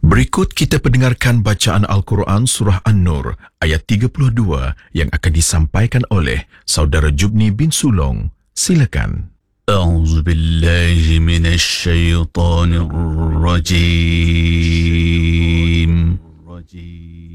Berikut kita pendengarkan bacaan Al-Quran Surah An-Nur ayat 32 yang akan disampaikan oleh Saudara Jubni bin Sulong. Silakan. أعوذ بالله من الشيطان الرجيم